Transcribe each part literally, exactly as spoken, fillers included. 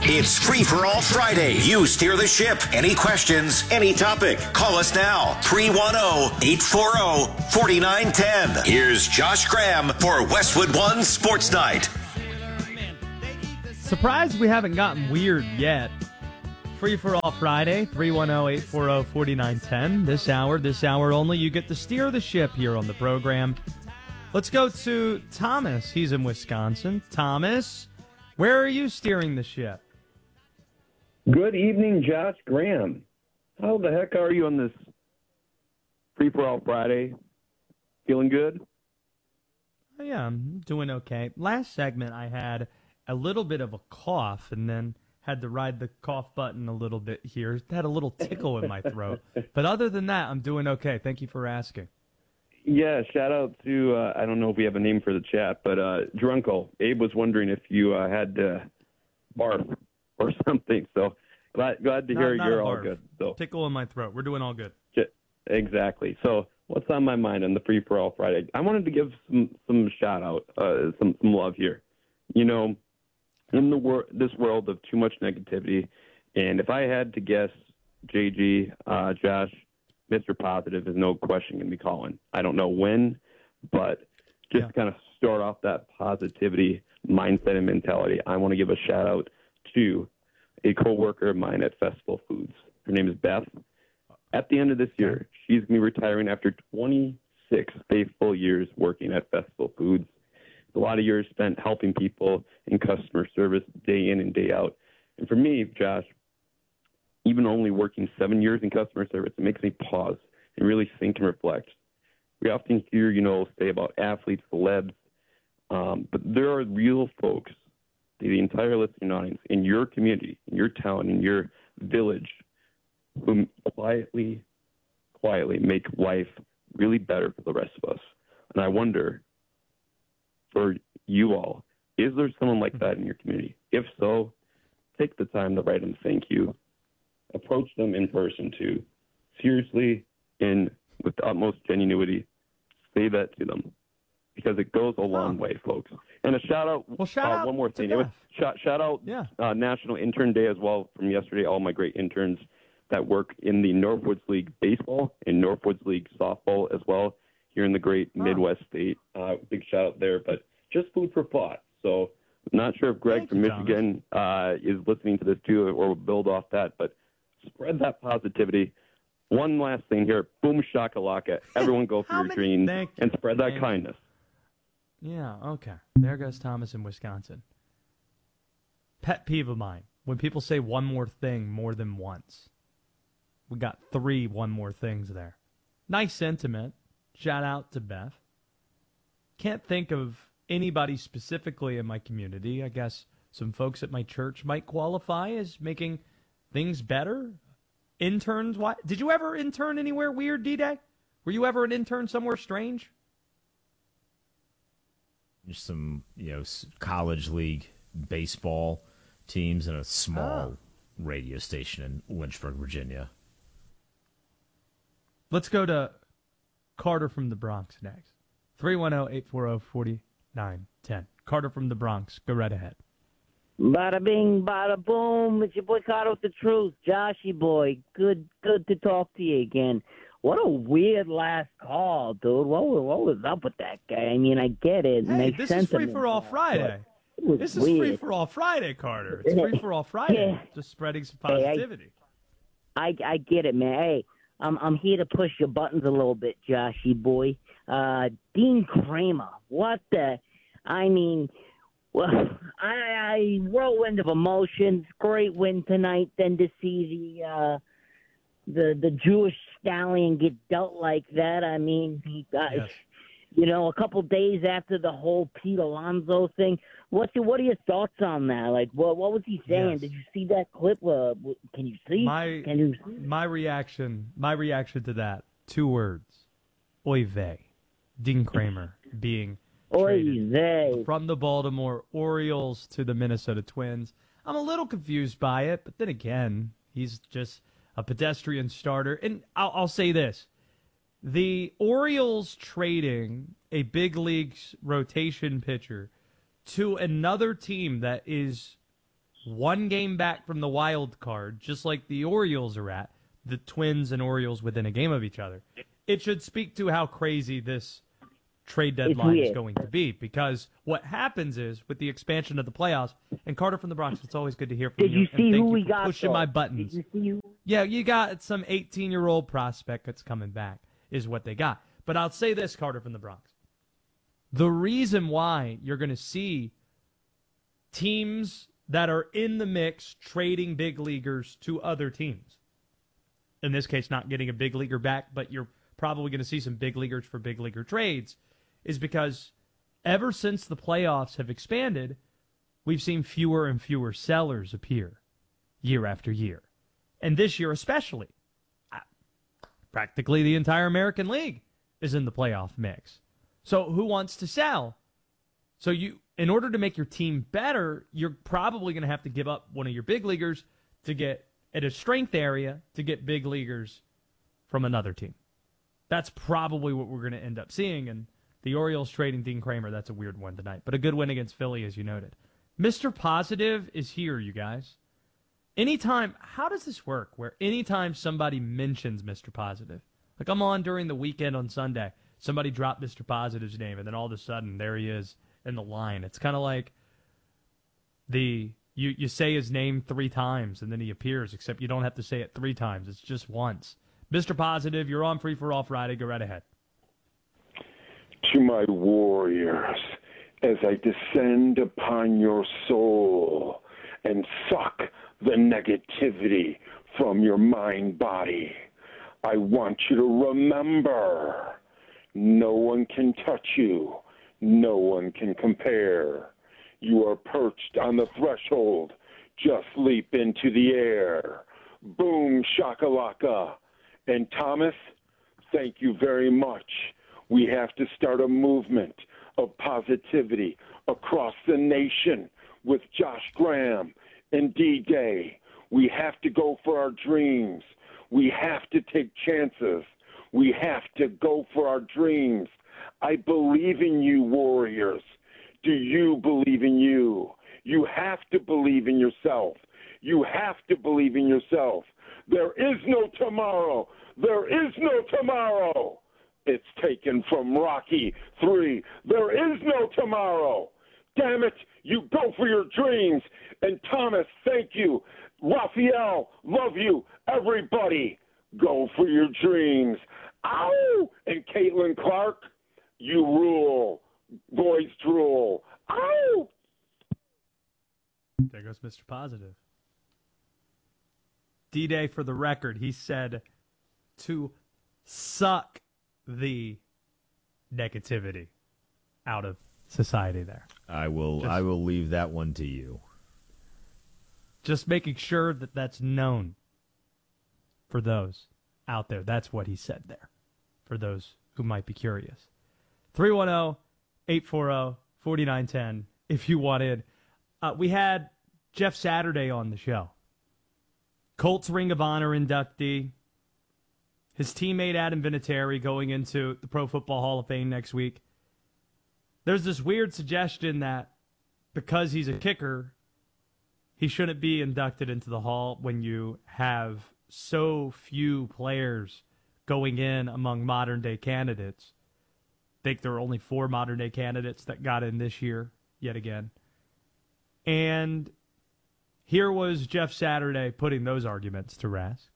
It's Free for All Friday. You steer the ship. Any questions, any topic, call us now. three one zero, eight four zero, four nine one zero. Here's Josh Graham for Westwood One Sports Night. Surprised we haven't gotten weird yet. Free for All Friday, three one zero, eight four zero, four nine one zero. This hour, this hour only, you get to steer the ship here on the program. Let's go to Thomas. He's in Wisconsin. Thomas, where are you steering the ship? Good evening, Josh Graham. How the heck are you on this Free for All Friday? Feeling good? Oh, yeah, I'm doing okay. Last segment, I had a little bit of a cough and then had to ride the cough button a little bit here. Had a little tickle in my throat. But other than that, I'm doing okay. Thank you for asking. Yeah, shout out to, uh, I don't know if we have a name for the chat, but uh, Drunko. Abe was wondering if you uh, had to barf or something. So glad, glad to Not, hear not you're a all barf. good. So Tickle in my throat. We're doing all good. Exactly. So what's on my mind on the Free for All Friday? I wanted to give some, some shout out, uh, some, some love here. You know, in the wor- this world of too much negativity, and if I had to guess, J G, uh, Josh, Mister Positive is no question going to be calling. I don't know when, but just Yeah. kind of start off that positivity mindset and mentality. I want to give a shout out to a coworker of mine at Festival Foods. Her name is Beth. At the end of this year, she's going to be retiring after twenty-six faithful years working at Festival Foods. A lot of years spent helping people in customer service day in and day out. And for me, Josh, even only working seven years in customer service, it makes me pause and really think and reflect. We often hear, you know, say about athletes, celebs, um, but there are real folks, the entire listening audience in your community, in your town, in your village, who quietly, quietly make life really better for the rest of us. And I wonder, for you all, is there someone like that in your community? If so, take the time to write them thank you. Approach them in person too. Seriously, and with the utmost genuinity, say that to them, because it goes a long way, folks. And a shout out, Well, shout uh, out one more to thing. It was, Beth. shout, shout out Yeah. uh, National Intern Day as well from yesterday. All my great interns that work in the Northwoods League baseball and Northwoods League softball as well here in the great Oh. Midwest state. Uh, big shout out there, but just food for thought. So I'm not sure if Greg Thank from you, Michigan uh, is listening to this too, or will build off that, but spread that positivity. One last thing here. Boom shakalaka. Everyone go for How your many- dreams Thank you. and spread that Thank you. kindness. Yeah, okay. There goes Thomas in Wisconsin. Pet peeve of mine, when people say one more thing more than once. We got three one more things there. Nice sentiment. Shout out to Beth. Can't think of anybody specifically in my community. I guess some folks at my church might qualify as making things better. Interns, why? Did you ever intern anywhere weird, D-Day? Were you ever an intern somewhere strange? Some, you know, s- college league baseball teams and a small Ah. radio station in Lynchburg, Virginia. Let's go to Carter from the Bronx next. three one zero, eight four zero, four nine one zero. Carter from the Bronx. Go right ahead. Bada bing, bada boom. It's your boy Carter with the truth. Joshy boy, good good to talk to you again. What a weird last call, dude. What was, what was up with that guy? I mean, I get it. it Hey, makes this sense is Free for All Friday. It was This is weird. Free for All Friday, Carter. It's Free for All Friday. Yeah. Just spreading some Hey, I- positivity. I I get it, man. Hey, I'm I'm here to push your buttons a little bit, Joshy boy. Uh, Dean Kramer. What the? I mean, well, I, I whirlwind of emotions. Great win tonight. Then to see the uh, the the Jewish stallion get dealt like that. I mean, he got. Yes. You know, a couple days after the whole Pete Alonso thing, what's your, what are your thoughts on that? Like, what what was he saying? Yes. Did you see that clip? Uh, w- can you see? My Can you? my reaction, my reaction to that, two words. Oy vey. Dean Kramer being Oy traded vey. from the Baltimore Orioles to the Minnesota Twins. I'm a little confused by it, but then again, he's just a pedestrian starter. And I'll, I'll say this. The Orioles trading a big leagues rotation pitcher to another team that is one game back from the wild card, just like the Orioles are at, the Twins and Orioles within a game of each other. It should speak to how crazy this trade deadline is going to be, because what happens is with the expansion of the playoffs, and Carter from the Bronx, it's always good to hear from Did you. you see and thank who you we for got? Pushing though? my buttons. Did you see who? Yeah, you got some eighteen-year-old prospect that's coming back is what they got. But I'll say this, Carter from the Bronx. The reason why you're going to see teams that are in the mix trading big leaguers to other teams, in this case not getting a big leaguer back, but you're probably going to see some big leaguers for big leaguer trades, is because ever since the playoffs have expanded, we've seen fewer and fewer sellers appear year after year. And this year especially, practically the entire American League is in the playoff mix. So who wants to sell? So you, in order to make your team better, you're probably going to have to give up one of your big leaguers to get at a strength area to get big leaguers from another team. That's probably what we're going to end up seeing. And the Orioles trading Dean Kramer, that's a weird one tonight. But a good win against Philly, as you noted. Mister Positive is here, you guys. Anytime, how does this work? Where anytime somebody mentions Mister Positive, like I'm on during the weekend on Sunday, somebody dropped Mister Positive's name, and then all of a sudden, there he is in the line. It's kind of like the you, you say his name three times, and then he appears, except you don't have to say it three times. It's just once. Mister Positive, you're on Free for All Friday. Go right ahead. To my warriors, as I descend upon your soul and suck the negativity from your mind body, I want you to remember, no one can touch you. No one can compare. You are perched on the threshold. Just leap into the air. Boom, shakalaka. And Thomas, thank you very much. We have to start a movement of positivity across the nation with Josh Graham and D-Day. We have to go for our dreams. We have to take chances. We have to go for our dreams. I believe in you, warriors. Do you believe in you? You have to believe in yourself. You have to believe in yourself. There is no tomorrow. There is no tomorrow. It's taken from Rocky three. There is no tomorrow. Damn it, you go for your dreams. And Thomas, thank you. Raphael, love you. Everybody, go for your dreams. Ow! And Caitlin Clark, you rule. Boys drool. Ow! There goes Mister Positive. D-Day, for the record, he said to suck the negativity out of society there. I will Just- I will leave that one to you. Just making sure that that's known for those out there. That's what he said there, for those who might be curious. three one zero, eight four zero, four nine one zero if you wanted. Uh, we had Jeff Saturday on the show. Colts Ring of Honor inductee. His teammate Adam Vinatieri going into the Pro Football Hall of Fame next week. There's this weird suggestion that because he's a kicker, he shouldn't be inducted into the Hall when you have so few players going in among modern-day candidates. I think there are only four modern-day candidates that got in this year, yet again. And here was Jeff Saturday putting those arguments to rest.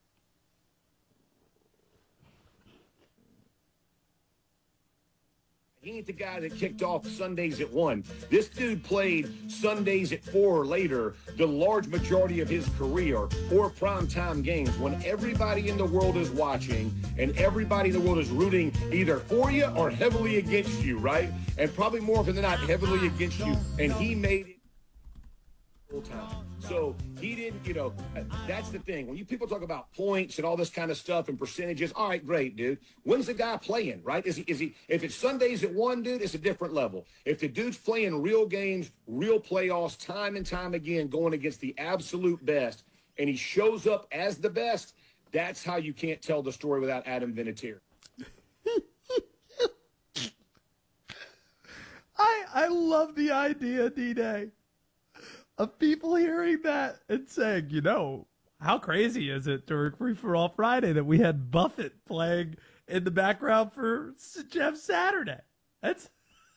He ain't the guy that kicked off Sundays at one. This dude played Sundays at four or later the large majority of his career, or primetime games when everybody in the world is watching and everybody in the world is rooting either for you or heavily against you, right? And probably more often than not, heavily against you. And he made it full time. So he didn't, you know, that's the thing. When you people talk about points and all this kind of stuff and percentages, all right, great, dude. When's the guy playing, right? Is he, is he, if it's Sundays at one, dude, it's a different level. If the dude's playing real games, real playoffs, time and time again, going against the absolute best, and he shows up as the best, that's how you can't tell the story without Adam Vinatieri. I I love the idea, D-Day, of people hearing that and saying, you know, how crazy is it during Free for All Friday that we had Buffett playing in the background for Jeff Saturday? That's,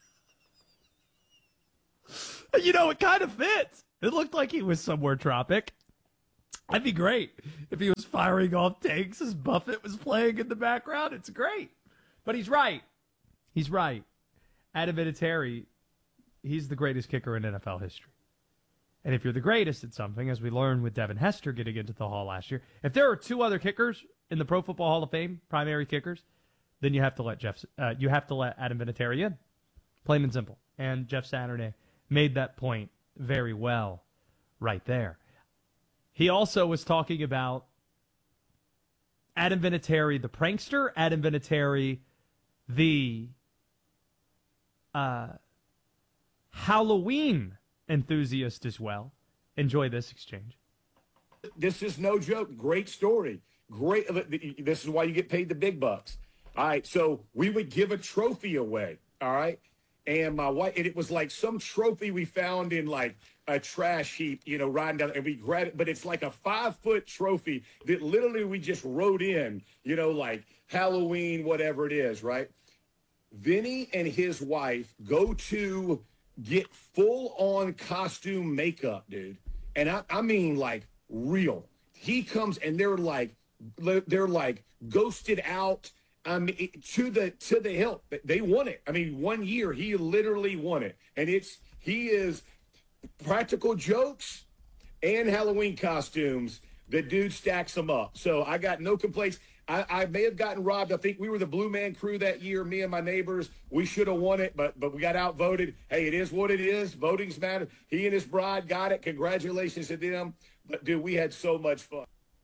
you know, it kind of fits. It looked like he was somewhere tropic. That'd be great if he was firing off tanks as Buffett was playing in the background. It's great. But he's right. He's right. Adam Vinatieri, he's the greatest kicker in N F L history. And if you're the greatest at something, as we learned with Devin Hester getting into the Hall last year, if there are two other kickers in the Pro Football Hall of Fame, primary kickers, then you have to let Jeff, uh, you have to let Adam Vinatieri in, plain and simple. And Jeff Saturday made that point very well, right there. He also was talking about Adam Vinatieri, the prankster, Adam Vinatieri, the uh, Halloween enthusiast as well. Enjoy this exchange. This is no joke. Great story. Great. This is why you get paid the big bucks. All right. So we would give a trophy away. All right. And my wife, and it was like some trophy we found in like a trash heap, you know, riding down, and we grabbed it, but it's like a five foot trophy that literally we just wrote in, you know, like Halloween, whatever it is, right? Vinny and his wife go to get full on costume makeup, dude. And I, I mean, like real. He comes and they're like, they're like ghosted out. I mean, to the to the hilt. They won it. I mean, one year he literally won it, and it's he is practical jokes and Halloween costumes. The dude stacks them up. So I got no complaints. I, I may have gotten robbed. I think we were the Blue Man Crew that year. Me and my neighbors, we should have won it, but but we got outvoted. Hey, it is what it is. Voting's matter. He and his bride got it. Congratulations to them. But dude, we had so much fun.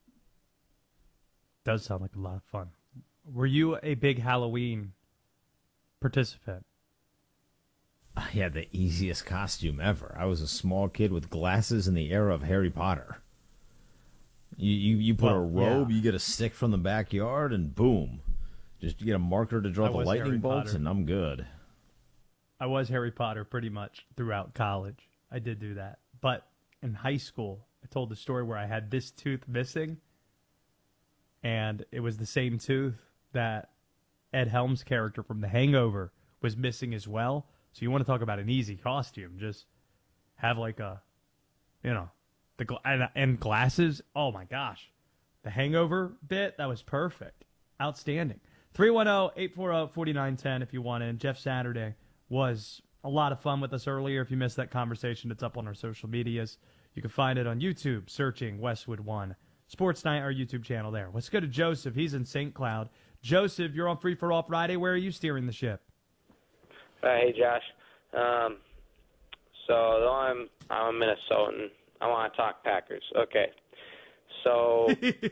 Does sound like a lot of fun. Were you a big Halloween participant? I had the easiest costume ever. I was a small kid with glasses in the era of Harry Potter. You you, you put Well, a robe, yeah. you get a stick from the backyard, and boom. Just you get a marker to draw I the was lightning Harry bolts, Potter. and I'm good. I was Harry Potter pretty much throughout college. I did do that. But in high school, I told the story where I had this tooth missing, and it was the same tooth that Ed Helms' character from The Hangover was missing as well. So you want to talk about an easy costume. Just have like a, you know, the gla- and, and glasses. Oh, my gosh. The Hangover bit, that was perfect. Outstanding. three one zero, eight four zero, four nine one zero if you want in. Jeff Saturday was a lot of fun with us earlier. If you missed that conversation, it's up on our social medias. You can find it on YouTube, searching Westwood One Sports Night, our YouTube channel there. Let's go to Joseph. He's in Saint Cloud. Joseph, you're on Free for All Friday. Where are you steering the ship? Uh, hey, Josh. Um, so though I'm I'm a Minnesotan, I want to talk Packers. Okay. So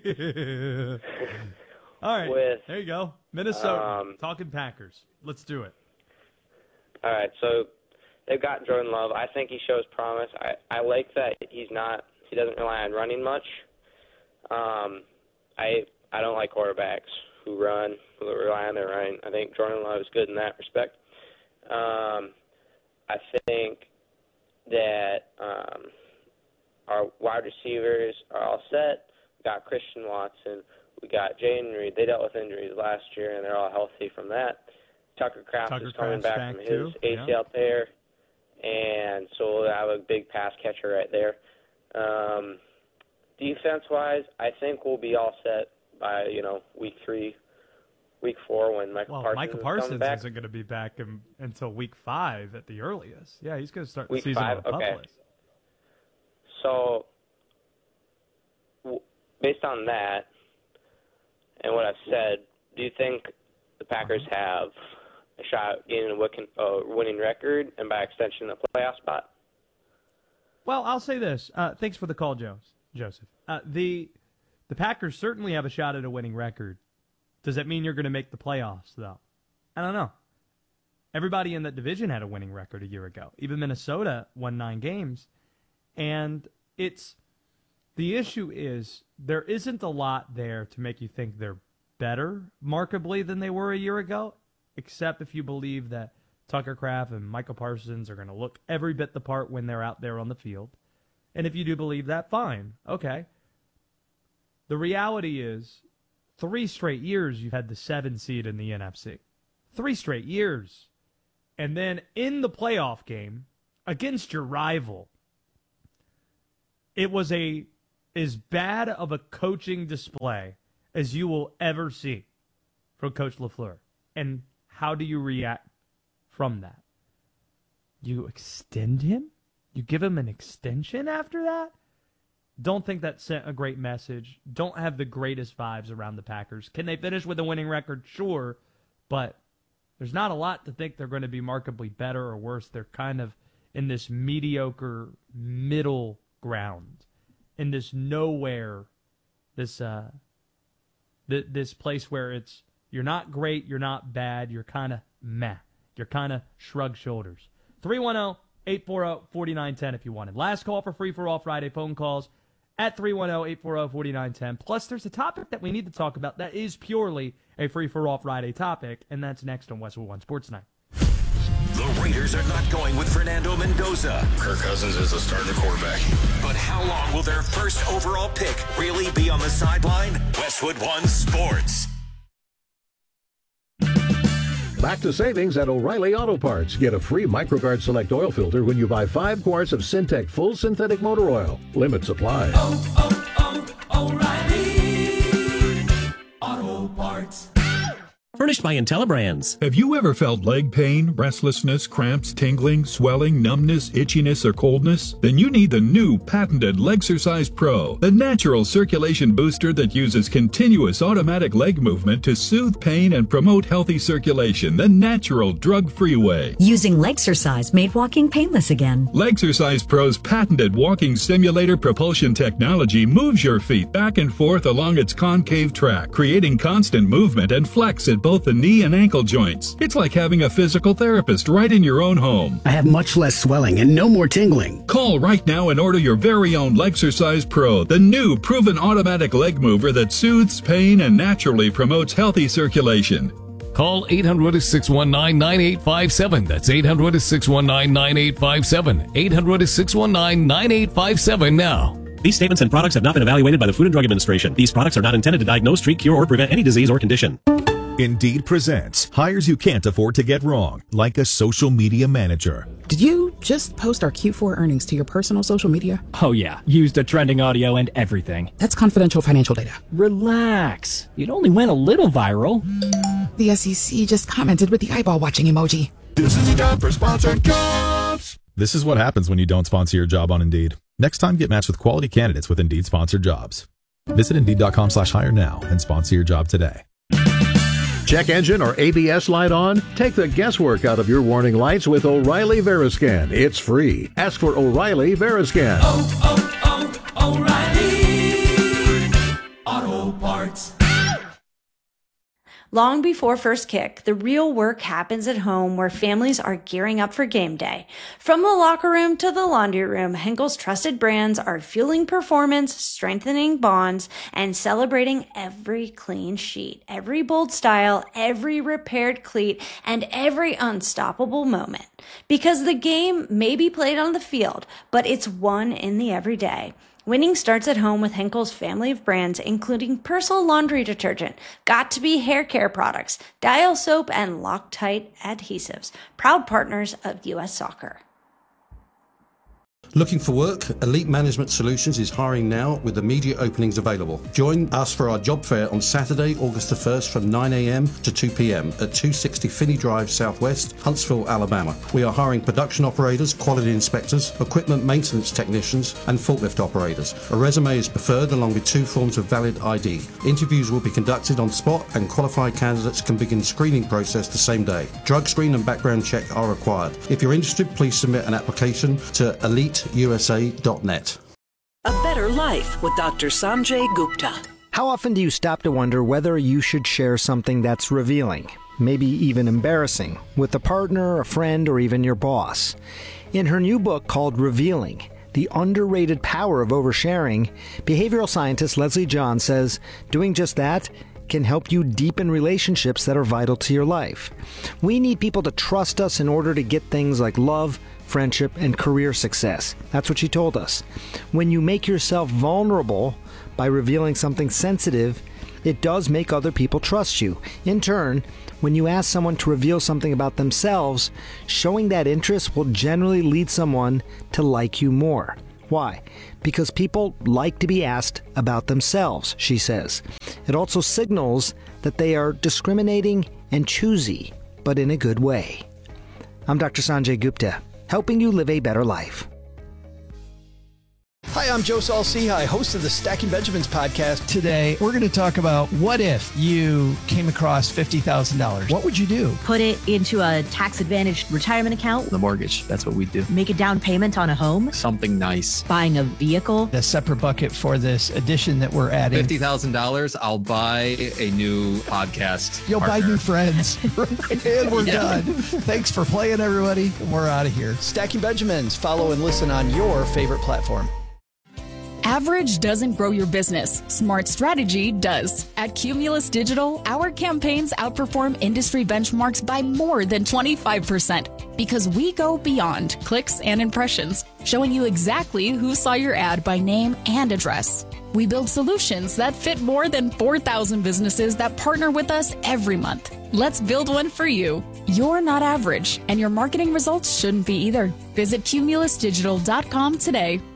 all right, with, there you go. Minnesota, um, talking Packers. Let's do it. All right, so they've got Jordan Love. I think he shows promise. I, I like that he's not he doesn't rely on running much. Um, I I don't like quarterbacks who run, who rely on their running. I think Jordan Love is good in that respect. Um, I think that um, our wide receivers are all set. We got Christian Watson. We got Jaden Reed. They dealt with injuries last year, and they're all healthy from that. Tucker Kraft Tucker is coming Kraft's back, back from too. his A C L Yeah. tear, and so we'll have a big pass catcher right there. Um, defense-wise, I think we'll be all set by, you know, week three, week four when Michael Well, Parsons Michael is Parsons coming back. isn't going to be back in, until week five at the earliest. Yeah, he's going to start the Week season five? on a Okay. pup list. So, w- based on that and what I've said, do you think the Packers have a shot at getting a wick- uh, winning record and by extension a playoff spot? Well, I'll say this. Uh, thanks for the call, Jones, Joseph. Uh, the the Packers certainly have a shot at a winning record. Does that mean you're going to make the playoffs, though? I don't know. Everybody in that division had a winning record a year ago. Even Minnesota won nine games. And it's the issue is there isn't a lot there to make you think they're better markedly than they were a year ago, except if you believe that Tucker Kraft and Michael Parsons are going to look every bit the part when they're out there on the field. And if you do believe that, fine. Okay. The reality is, three straight years you've had the seven seed in the N F C. Three straight years. And then in the playoff game, against your rival, it was a as bad of a coaching display as you will ever see from Coach LaFleur. And how do you react from that? You extend him? You give him an extension after that? Don't think that sent a great message. Don't have the greatest vibes around the Packers. Can they finish with a winning record? Sure. But there's not a lot to think they're going to be markedly better or worse. They're kind of in this mediocre middle ground, in this nowhere, this uh, th- this place where it's you're not great, you're not bad, you're kind of meh. You're kind of shrug shoulders. three one zero, eight four zero, four nine one zero if you wanted. Last call for Free for All Friday phone calls at three one zero, eight four zero, four nine one zero. Plus, there's a topic that we need to talk about that is purely a Free for All Friday topic, and that's next on Westwood One Sports Night. The Raiders are not going with Fernando Mendoza. Kirk Cousins is a starting quarterback. But how long will their first overall pick really be on the sideline? Westwood One Sports. Back to savings at O'Reilly Auto Parts. Get a free MicroGuard Select oil filter when you buy five quarts of Syntec Full Synthetic Motor Oil. Limit supply. Oh, oh, oh, O'Reilly Auto Parts. Furnished by IntelliBrands. Have you ever felt leg pain, restlessness, cramps, tingling, swelling, numbness, itchiness, or coldness? Then you need the new patented Legsercise Pro, the natural circulation booster that uses continuous automatic leg movement to soothe pain and promote healthy circulation the natural, drug-free way. Using Legsercise made walking painless again. Legsercise Pro's patented walking simulator propulsion technology moves your feet back and forth along its concave track, creating constant movement and flex at both the knee and ankle joints. It's like having a physical therapist right in your own home. I have much less swelling and no more tingling. Call right now and order your very own Legsercise Pro, the new proven automatic leg mover that soothes pain and naturally promotes healthy circulation. Call eight hundred, six one nine, nine eight five seven. That's eight hundred, six one nine, nine eight five seven. eight hundred, six one nine, nine eight five seven now. These statements and products have not been evaluated by the Food and Drug Administration. These products are not intended to diagnose, treat, cure, or prevent any disease or condition. Indeed presents hires you can't afford to get wrong, like a social media manager. Did you just post our Q four earnings to your personal social media? Oh yeah, used the trending audio and everything. That's confidential financial data. Relax. It only went a little viral. The S E C just commented with the eyeball watching emoji. This is a job for sponsored jobs. This is what happens when you don't sponsor your job on Indeed. Next time, get matched with quality candidates with Indeed sponsored jobs. Visit Indeed.com slash hire now and sponsor your job today. Check engine or A B S light on? Take the guesswork out of your warning lights with O'Reilly Veriscan. It's free. Ask for O'Reilly Veriscan. Oh, oh, oh, O'Reilly Auto Parts. Long before first kick, the real work happens at home where families are gearing up for game day. From the locker room to the laundry room, Henkel's trusted brands are fueling performance, strengthening bonds, and celebrating every clean sheet, every bold style, every repaired cleat, and every unstoppable moment. Because the game may be played on the field, but it's won in the everyday. Winning starts at home with Henkel's family of brands, including Persil laundry detergent, Got2b hair care products, Dial soap, and Loctite adhesives. Proud partners of U S Soccer. Looking for work? Elite Management Solutions is hiring now with immediate openings available. Join us for our job fair on Saturday, August the first from nine a.m. to two p.m. at two sixty Finney Drive Southwest, Huntsville, Alabama. We are hiring production operators, quality inspectors, equipment maintenance technicians, and forklift operators. A resume is preferred along with two forms of valid I D. Interviews will be conducted on spot and qualified candidates can begin the screening process the same day. Drug screen and background check are required. If you're interested, please submit an application to elite u s a dot net. A better life with Doctor Sanjay Gupta. How often do you stop to wonder whether you should share something that's revealing, maybe even embarrassing, with a partner, a friend, or even your boss? In her new book called Revealing, The Underrated Power of Oversharing, behavioral scientist Leslie John says doing just that can help you deepen relationships that are vital to your life. We need people to trust us in order to get things like love, friendship, and career success. That's what she told us. When you make yourself vulnerable by revealing something sensitive, it does make other people trust you. In turn, when you ask someone to reveal something about themselves, showing that interest will generally lead someone to like you more. Why? Because people like to be asked about themselves, she says. It also signals that they are discriminating and choosy, but in a good way. I'm Doctor Sanjay Gupta, helping you live a better life. Hi, I'm Joe Saul-Sehy, host of the Stacking Benjamins podcast. Today, we're going to talk about what if you came across fifty thousand dollars. What would you do? Put it into a tax-advantaged retirement account. The mortgage, that's what we do. Make a down payment on a home. Something nice. Buying a vehicle. A separate bucket for this addition that we're adding. fifty thousand dollars, I'll buy a new podcast You'll partner. buy new friends. And we're yeah. done. Thanks for playing, everybody. We're out of here. Stacking Benjamins. Follow and listen on your favorite platform. Average doesn't grow your business. Smart strategy does. At Cumulus Digital, our campaigns outperform industry benchmarks by more than twenty-five percent because we go beyond clicks and impressions, showing you exactly who saw your ad by name and address. We build solutions that fit more than four thousand businesses that partner with us every month. Let's build one for you. You're not average, and your marketing results shouldn't be either. Visit cumulus digital dot com today.